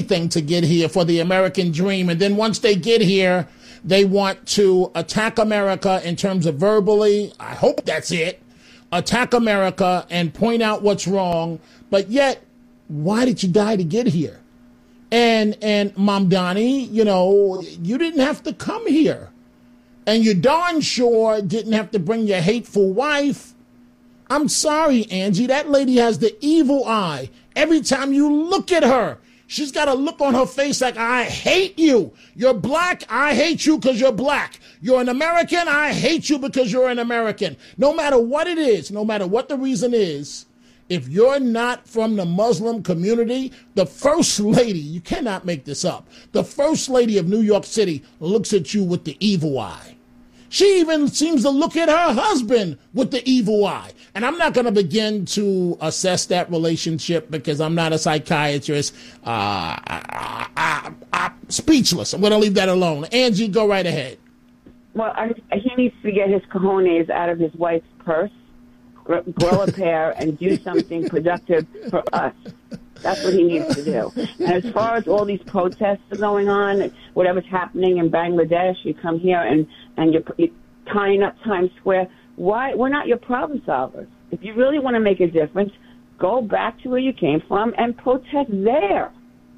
anything to get here for the American dream. And then once they get here, they want to attack America in terms of verbally. I hope that's it. Attack America and point out what's wrong. But yet, why did you die to get here? And Mamdani, you didn't have to come here. And you darn sure didn't have to bring your hateful wife. I'm sorry, Angie. That lady has the evil eye. Every time you look at her, she's got a look on her face like, I hate you. You're black. I hate you because you're black. You're an American. I hate you because you're an American. No matter what it is, no matter what the reason is, if you're not from the Muslim community, the first lady, you cannot make this up, the first lady of New York City looks at you with the evil eye. She even seems to look at her husband with the evil eye. And I'm not going to begin to assess that relationship because I'm not a psychiatrist. Speechless. I'm going to leave that alone. Angie, go right ahead. Well, he needs to get his cojones out of his wife's purse, grow a pair, and do something productive for us. That's what he needs to do. And as far as all these protests are going on, whatever's happening in Bangladesh, you come here and you're tying up Times Square. Why? We're not your problem solvers. If you really want to make a difference, go back to where you came from and protest there.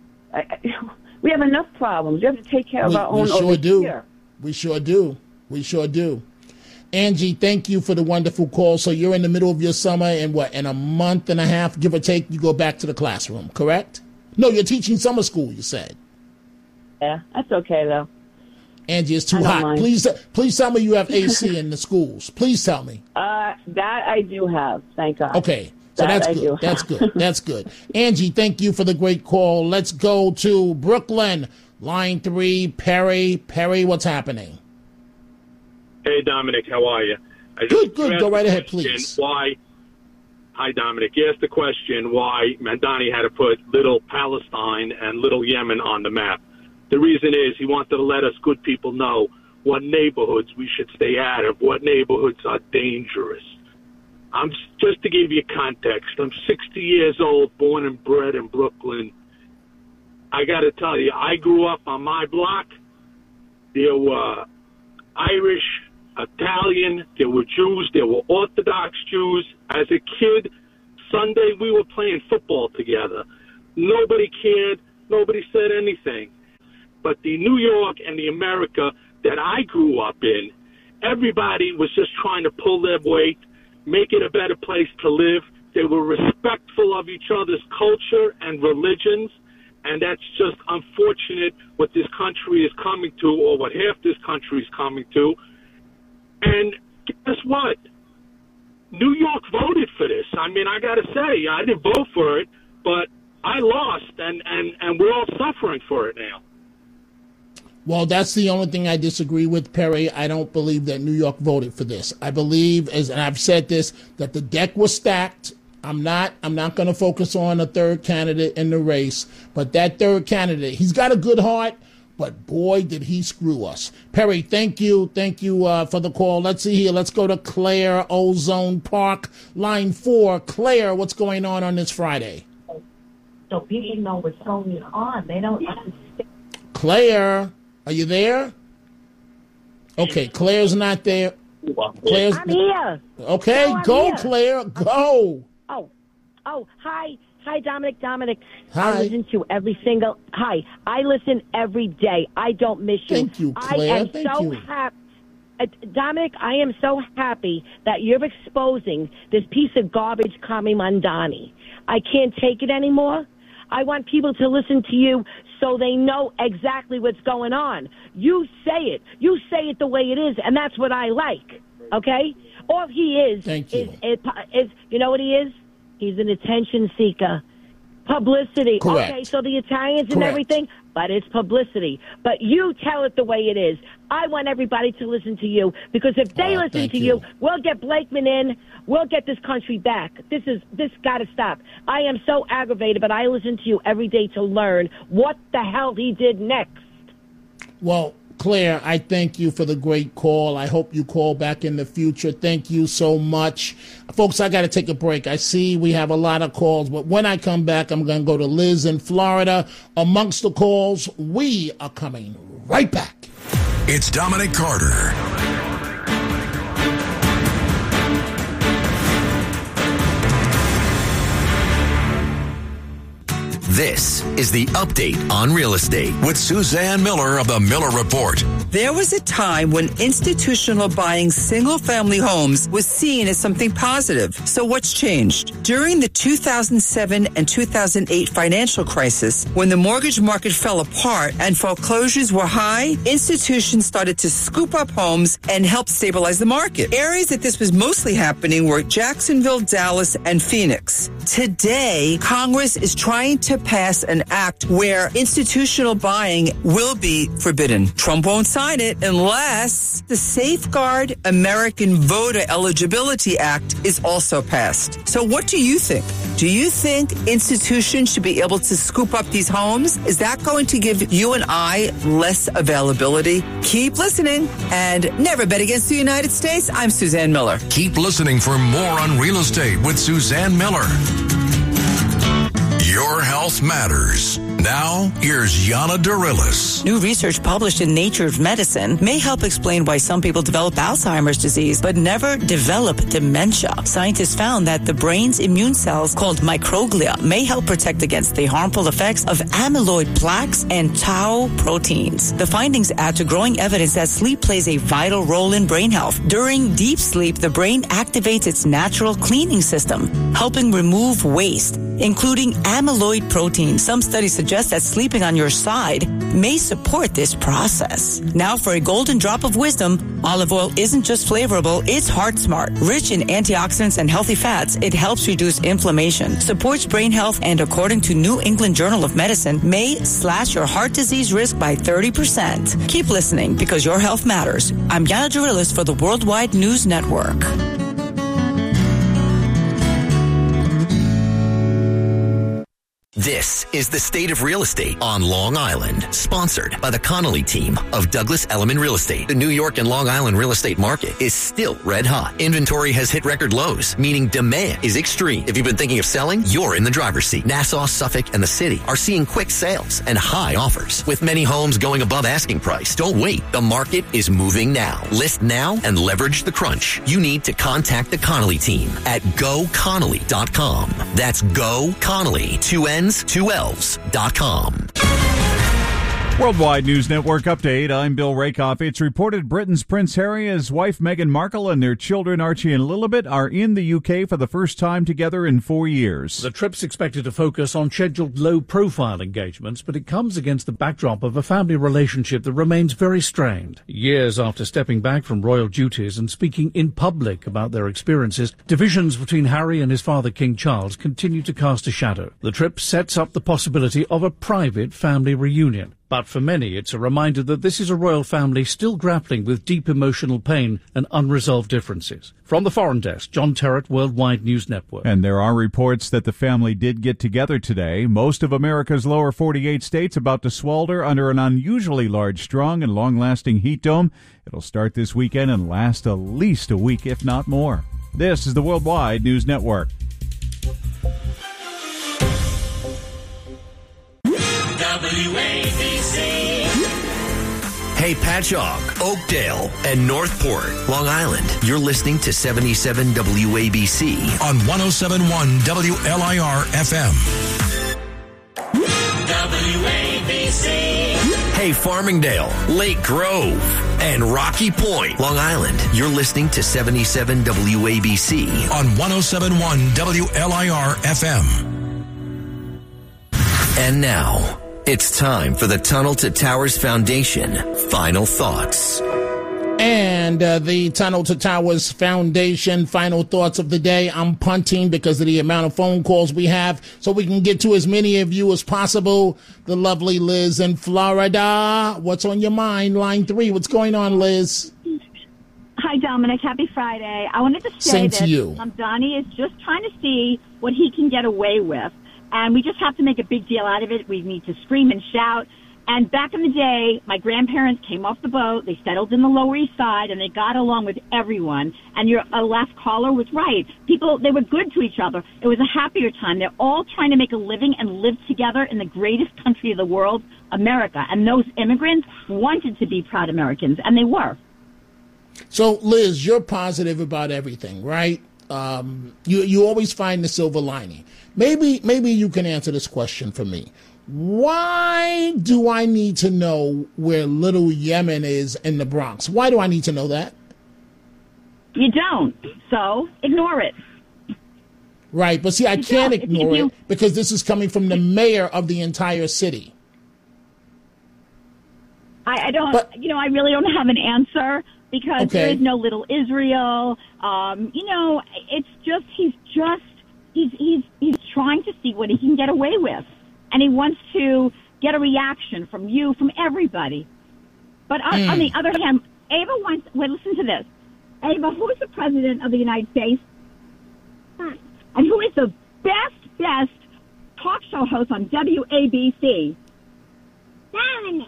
We have enough problems. We have to take care of our own over here. We sure do. We sure do. Angie, thank you for the wonderful call. So you're in the middle of your summer, and in a month and a half, give or take, you go back to the classroom, correct? No, you're teaching summer school, you said. Yeah, that's okay, though. Angie, it's too hot. Please tell me you have AC in the schools. Please tell me. That I do have, thank God. Okay, so that's good. That's good. That's good. Angie, thank you for the great call. Let's go to Brooklyn, line 3, Perry. Perry, what's happening? Hey, Dominic, how are you? Good. Go right ahead, please. Hi, Dominic. You asked the question why Mamdani had to put little Palestine and little Yemen on the map. The reason is he wanted to let us good people know what neighborhoods we should stay out of, what neighborhoods are dangerous. Just to give you context, I'm 60 years old, born and bred in Brooklyn. I got to tell you, I grew up on my block. There were Irish, Italian, there were Jews, there were Orthodox Jews. As a kid, Sunday we were playing football together. Nobody cared. Nobody said anything. But the New York and the America that I grew up in, everybody was just trying to pull their weight, make it a better place to live. They were respectful of each other's culture and religions. And that's just unfortunate what this country is coming to, or what half this country is coming to. And guess what? New York voted for this. I mean, I got to say, I didn't vote for it, but I lost, and we're all suffering for it now. Well, that's the only thing I disagree with, Perry. I don't believe that New York voted for this. I believe, and I've said this, that the deck was stacked. I'm not going to focus on a third candidate in the race, but that third candidate, he's got a good heart, but boy, did he screw us. Perry, thank you for the call. Let's see here. Let's go to Claire, Ozone Park, line 4. Claire, what's going on this Friday? So people know what's going on. They don't understand. Claire, are you there? Okay, Claire's not there. I'm here. Okay, no, go, here. Claire, go. Oh, hi, Dominic. Hi. I listen to every single. Hi, I listen every day. I don't miss you. Thank you, Claire. I am so happy. Dominic, I am so happy that you're exposing this piece of garbage, Kami Mamdani. I can't take it anymore. I want people to listen to you so they know exactly what's going on. You say it. You say it the way it is, and that's what I like, okay? All he is, Thank you. is you know what he is? He's an attention seeker. Publicity. Correct. Okay, so the Italians and Correct. everything, but it's publicity. But you tell it the way it is. I want everybody to listen to you, because if they listen to you, we'll get Blakeman in. We'll get this country back. This got to stop. I am so aggravated, but I listen to you every day to learn what the hell he did next. Well, Claire, I thank you for the great call. I hope you call back in the future. Thank you so much. Folks, I got to take a break. I see we have a lot of calls, but when I come back, I'm going to go to Liz in Florida. Amongst the calls, we are coming right back. It's Dominic Carter. This is the Update on Real Estate with Suzanne Miller of the Miller Report. There was a time when institutional buying single-family homes was seen as something positive. So what's changed? During the 2007 and 2008 financial crisis, when the mortgage market fell apart and foreclosures were high, institutions started to scoop up homes and help stabilize the market. Areas that this was mostly happening were Jacksonville, Dallas, and Phoenix. Today, Congress is trying to pass an act where institutional buying will be forbidden. Trump won't sign it unless the Safeguard American Voter Eligibility Act is also passed. So what do you think? Do you think institutions should be able to scoop up these homes? Is that going to give you and I less availability? Keep listening and never bet against the United States. I'm Suzanne Miller. Keep listening for more on real estate with Suzanne Miller. Your health matters. Now, here's Yana Darilis. New research published in Nature of Medicine may help explain why some people develop Alzheimer's disease but never develop dementia. Scientists found that the brain's immune cells, called microglia, may help protect against the harmful effects of amyloid plaques and tau proteins. The findings add to growing evidence that sleep plays a vital role in brain health. During deep sleep, the brain activates its natural cleaning system, helping remove waste, including amyloid protein. Some studies suggest that sleeping on your side may support this process. Now for a golden drop of wisdom, olive oil isn't just flavorable, it's heart smart. Rich in antioxidants and healthy fats, it helps reduce inflammation, supports brain health, and according to New England Journal of Medicine, may slash your heart disease risk by 30%. Keep listening because your health matters. I'm Yana Darilis for the Worldwide News Network. This is the State of Real Estate on Long Island, sponsored by the Connolly team of Douglas Elliman Real Estate. The New York and Long Island real estate market is still red hot. Inventory has hit record lows, meaning demand is extreme. If you've been thinking of selling, you're in the driver's seat. Nassau, Suffolk, and the city are seeing quick sales and high offers, with many homes going above asking price. Don't wait. The market is moving now. List now and leverage the crunch. You need to contact the Connolly team at GoConnolly.com. That's GoConnolly, 2 N's, 2 L's.com. Worldwide News Network update. I'm Bill Rakoff. It's reported Britain's Prince Harry, his wife Meghan Markle, and their children Archie and Lilibet are in the UK for the first time together in 4 years. The trip's expected to focus on scheduled low-profile engagements, but it comes against the backdrop of a family relationship that remains very strained. Years after stepping back from royal duties and speaking in public about their experiences, divisions between Harry and his father King Charles continue to cast a shadow. The trip sets up the possibility of a private family reunion. But for many, it's a reminder that this is a royal family still grappling with deep emotional pain and unresolved differences. From the Foreign Desk, John Terrett, Worldwide News Network. And there are reports that the family did get together today. Most of America's lower 48 states about to swelter under an unusually large, strong, and long-lasting heat dome. It'll start this weekend and last at least a week, if not more. This is the Worldwide News Network. WABC. Hey, Patchogue, Oakdale, and Northport, Long Island. You're listening to 77 WABC on 107.1 WLIR FM. WABC. Hey, Farmingdale, Lake Grove, and Rocky Point, Long Island. You're listening to 77 WABC on 107.1 WLIR FM. And now, it's time for the Tunnel to Towers Foundation Final Thoughts. And the Tunnel to Towers Foundation final thoughts of the day. I'm punting because of the amount of phone calls we have, so we can get to as many of you as possible. The lovely Liz in Florida. What's on your mind? Line 3. What's going on, Liz? Hi, Dominic. Happy Friday. I wanted to say that Donnie is just trying to see what he can get away with. And we just have to make a big deal out of it. We need to scream and shout. And back in the day, my grandparents came off the boat, they settled in the Lower East Side, and they got along with everyone. And your last caller was right. People, they were good to each other. It was a happier time. They're all trying to make a living and live together in the greatest country of the world, America. And those immigrants wanted to be proud Americans, and they were. So, Liz, you're positive about everything, right? You always find the silver lining. Maybe you can answer this question for me. Why do I need to know where Little Yemen is in the Bronx? Why do I need to know that? You don't, so ignore it. Right, but see, I can't ignore it because this is coming from the mayor of the entire city. I don't, I really don't have an answer because there is no Little Israel. It's just, he's trying to see what he can get away with. And he wants to get a reaction from you, from everybody. But on the other hand, Ava wants, listen to this. Ava, who is the president of the United States? And who is the best talk show host on WABC? Dominic.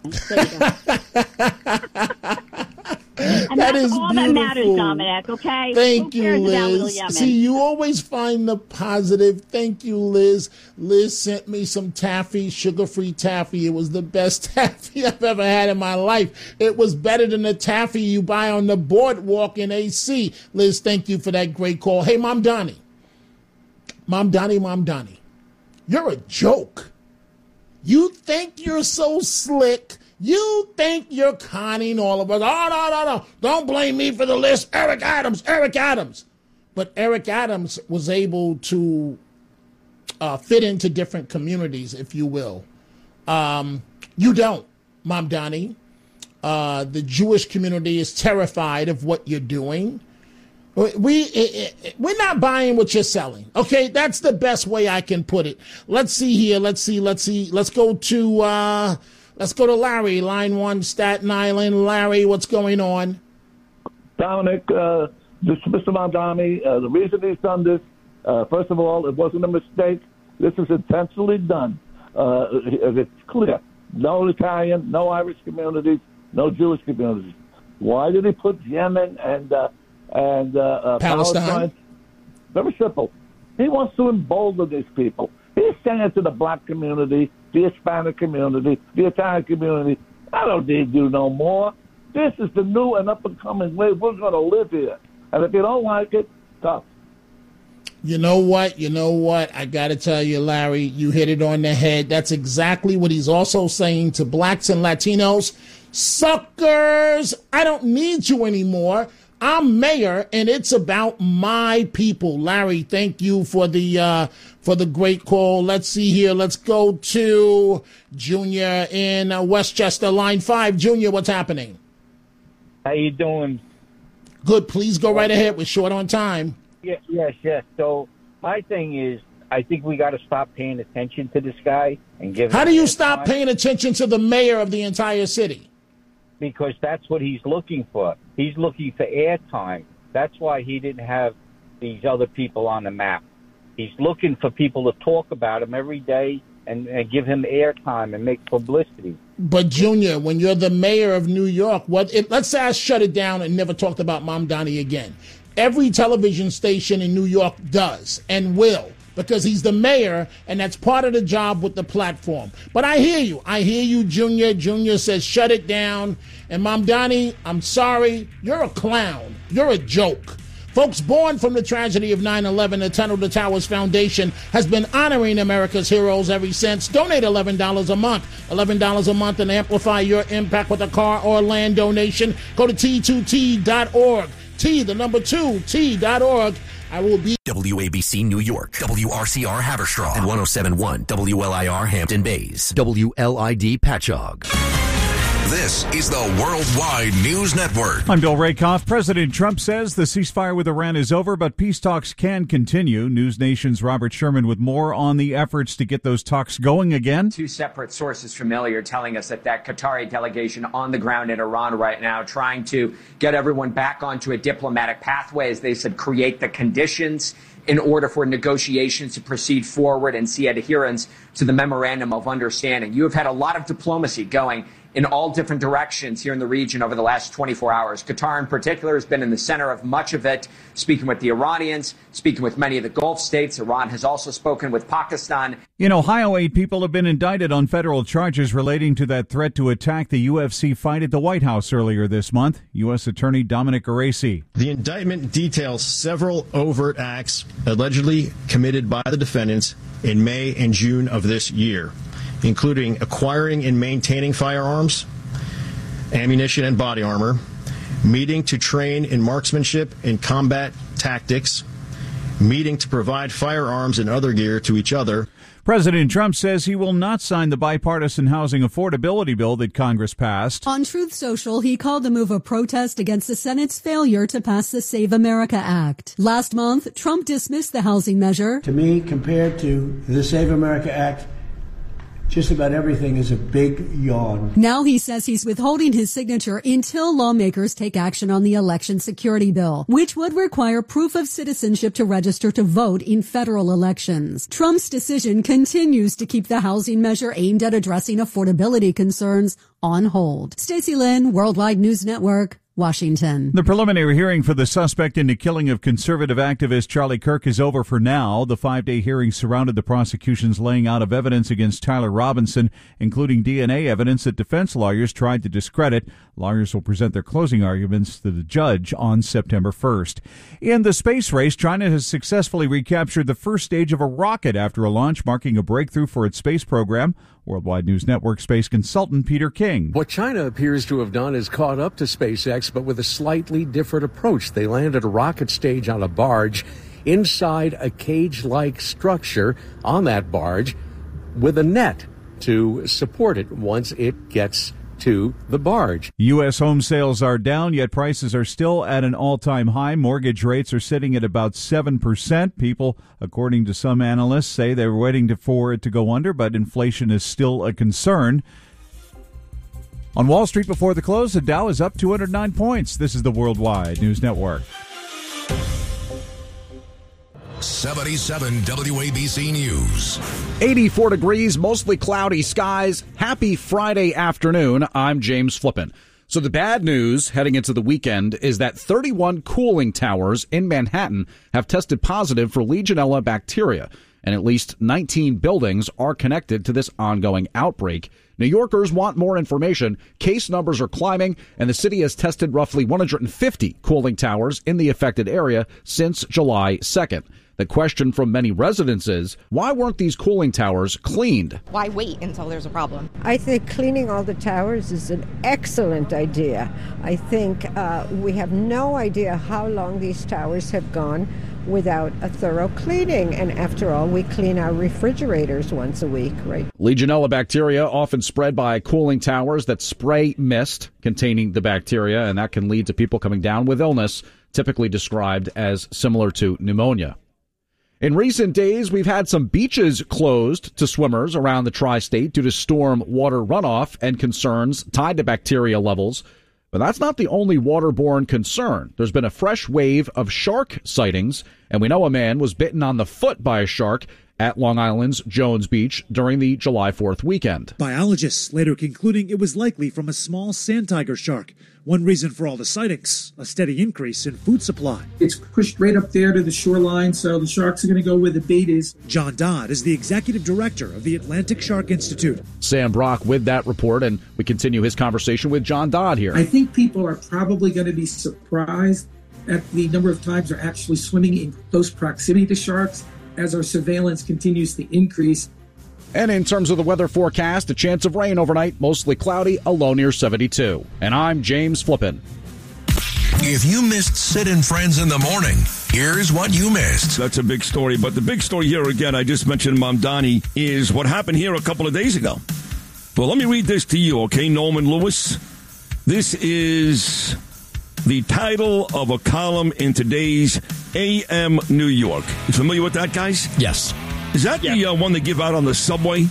And that that's is all beautiful. That matters, Dominic, okay? Thank you, Liz. See, you always find the positive. Thank you, Liz. Liz sent me some taffy, sugar-free taffy. It was the best taffy I've ever had in my life. It was better than the taffy you buy on the boardwalk in AC. Liz, thank you for that great call. Hey, Mom Donnie, you're a joke. You think you're so slick. You think you're conning all of us. Oh, no. Don't blame me for the list. Eric Adams. But Eric Adams was able to fit into different communities, if you will. You don't, Mom Donnie. The Jewish community is terrified of what you're doing. We're not buying what you're selling. Okay, that's the best way I can put it. Let's see here. Let's go to Larry, line 1, Staten Island. Larry, what's going on? Dominic, this is Mr. Mondani. The reason he's done this, first of all, it wasn't a mistake. This is intentionally done. It's clear. No Italian, no Irish communities, no Jewish communities. Why did he put Yemen and Palestine? Very simple. He wants to embolden these people. He's saying to the black community, the Hispanic community, the Italian community, I don't need you no more. This is the new and up-and-coming way we're going to live here. And if you don't like it, tough. You know what? I got to tell you, Larry, you hit it on the head. That's exactly what he's also saying to blacks and Latinos. Suckers, I don't need you anymore. I'm mayor, and it's about my people. Larry, thank you for the great call. Let's see here. Let's go to Junior in Westchester, line 5. Junior, what's happening? How you doing? Good. Please go right ahead. We're short on time. Yes. So my thing is, I think we got to stop paying attention to this guy and give. How do you stop paying attention to the mayor of the entire city? Because that's what he's looking for. He's looking for airtime. That's why he didn't have these other people on the map. He's looking for people to talk about him every day and give him airtime and make publicity. But, Junior, when you're the mayor of New York, let's say I shut it down and never talked about Mom Donnie again. Every television station in New York does and will, because he's the mayor, and that's part of the job with the platform. But I hear you, Junior. Junior says shut it down. And Mom Donnie, I'm sorry, you're a clown. You're a joke. Folks, born from the tragedy of 9/11, the Tunnel to Towers Foundation has been honoring America's heroes ever since. Donate $11 a month. $11 a month and amplify your impact with a car or land donation. Go to T2T.org. T2T.org. I will be WABC New York, WRCR Haverstraw, and 107.1 WLIR Hampton Bays, WLID Patchogue. This is the Worldwide News Network. I'm Bill Rakoff. President Trump says the ceasefire with Iran is over, but peace talks can continue. News Nation's Robert Sherman with more on the efforts to get those talks going again. Two separate sources familiar telling us that Qatari delegation on the ground in Iran right now trying to get everyone back onto a diplomatic pathway, as they said, create the conditions. in order for negotiations to proceed forward and see adherence to the Memorandum of Understanding. You have had a lot of diplomacy going in all different directions here in the region over the last 24 hours. Qatar in particular has been in the center of much of it, speaking with the Iranians, speaking with many of the Gulf states. Iran has also spoken with Pakistan. In Ohio, 8 people have been indicted on federal charges relating to that threat to attack the UFC fight at the White House earlier this month. U.S. Attorney Dominic Aracey. The indictment details several overt acts allegedly committed by the defendants in May and June of this year, including acquiring and maintaining firearms, ammunition, and body armor, meeting to train in marksmanship and combat tactics, meeting to provide firearms and other gear to each other. President Trump says he will not sign the bipartisan housing affordability bill that Congress passed. On Truth Social, he called the move a protest against the Senate's failure to pass the Save America Act. Last month, Trump dismissed the housing measure. To me, compared to the Save America Act, just about everything is a big yawn. Now he says he's withholding his signature until lawmakers take action on the election security bill, which would require proof of citizenship to register to vote in federal elections. Trump's decision continues to keep the housing measure aimed at addressing affordability concerns on hold. Stacey Lynn, Worldwide News Network, Washington. The preliminary hearing for the suspect in the killing of conservative activist Charlie Kirk is over for now. The 5-day hearing surrounded the prosecution's laying out of evidence against Tyler Robinson, including DNA evidence that defense lawyers tried to discredit. Lawyers will present their closing arguments to the judge on September 1st. In the space race, China has successfully recaptured the first stage of a rocket after a launch, marking a breakthrough for its space program. Worldwide News Network space consultant Peter King. What China appears to have done is caught up to SpaceX, but with a slightly different approach. They landed a rocket stage on a barge inside a cage-like structure on that barge with a net to support it once it gets to the barge. U.S. home sales are down, yet prices are still at an all-time high. Mortgage rates are sitting at about 7%. People, according to some analysts, say they're waiting for it to go under, but inflation is still a concern. On Wall Street before the close, the Dow is up 209 points. This is the Worldwide News Network. 77 WABC News. 84 degrees, mostly cloudy skies. Happy Friday afternoon. I'm James Flippin. So the bad news heading into the weekend is that 31 cooling towers in Manhattan have tested positive for Legionella bacteria, and at least 19 buildings are connected to this ongoing outbreak. New Yorkers want more information. Case numbers are climbing, and the city has tested roughly 150 cooling towers in the affected area since July 2nd. The question from many residents is, why weren't these cooling towers cleaned? Why wait until there's a problem? I think cleaning all the towers is an excellent idea. I think we have no idea how long these towers have gone without a thorough cleaning. And after all, we clean our refrigerators once a week, right? Legionella bacteria often spread by cooling towers that spray mist containing the bacteria, and that can lead to people coming down with illness, typically described as similar to pneumonia. In recent days, we've had some beaches closed to swimmers around the tri-state due to storm water runoff and concerns tied to bacteria levels. But that's not the only waterborne concern. There's been a fresh wave of shark sightings, and we know a man was bitten on the foot by a shark at Long Island's Jones Beach during the July 4th weekend. Biologists later concluding it was likely from a small sand tiger shark. One reason for all the sightings, a steady increase in food supply. It's pushed right up there to the shoreline, so the sharks are going to go where the bait is. John Dodd is the executive director of the Atlantic Shark Institute. Sam Brock with that report, and we continue his conversation with John Dodd here. I think people are probably going to be surprised at the number of times they're actually swimming in close proximity to sharks as our surveillance continues to increase. And in terms of the weather forecast, a chance of rain overnight, mostly cloudy, a low near 72. And I'm James Flippin. If you missed Sid and Friends in the morning, here's what you missed. That's a big story, but the big story here, again, I just mentioned Mamdani, is what happened here a couple of days ago. Well, let me read this to you, okay, Norman Lewis? This is the title of a column in today's AM New York. You familiar with that, guys? Yes. Is that the one they give out on the subway?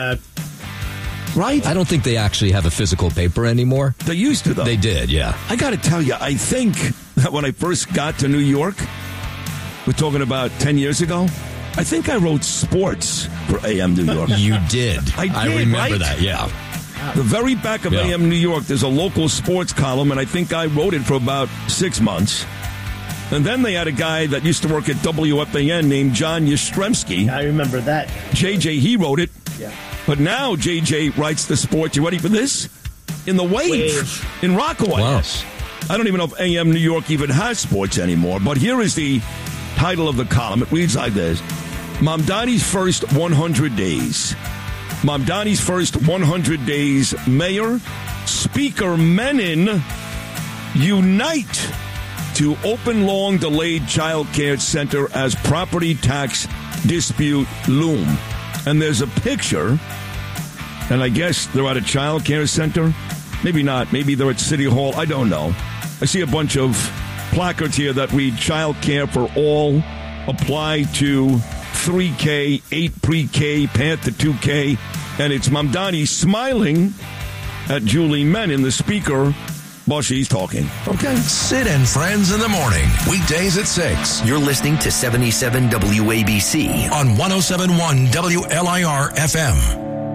Right? I don't think they actually have a physical paper anymore. They used to, though. They did, yeah. I got to tell you, I think that when I first got to New York, We're talking about 10 years ago. I think I wrote sports for AM New York. You did. I remember right? that, yeah. The very back of AM New York, there's a local sports column, and I think I wrote it for about 6 months. And then they had a guy that used to work at WFAN named John Yastrzemski. I remember that. JJ, he wrote it. Yeah. But now JJ writes the sports. You ready for this? In the Wave. In Rockaway. Wow. I don't even know if AM New York even has sports anymore. But here is the title of the column. It reads like this. Mamdani's first 100 days. Mamdani's first 100 days. Mayor, Speaker Menon unite to open long-delayed child care center as property tax dispute loom. And there's a picture, and I guess they're at a child care center. Maybe not. Maybe they're at City Hall. I don't know. I see a bunch of placards here that read child care for all, apply to 3K, 8 pre-K, path to 2K. And it's Mamdani smiling at Julie Menon, the speaker, while she's talking. Okay. Sid and Friends in the morning. Weekdays at 6. You're listening to 77 WABC On 107.1 WLIR FM.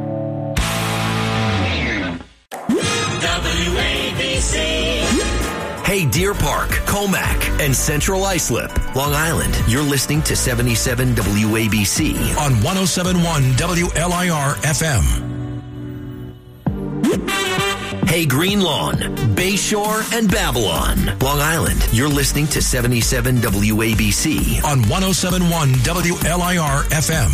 WABC. Hey, Deer Park, Comac, and Central Islip, Long Island. You're listening to 77 WABC On 107.1 WLIR FM. Hey, Green Lawn, Bayshore, and Babylon, Long Island. You're listening to 77 WABC On 107.1 WLIR FM.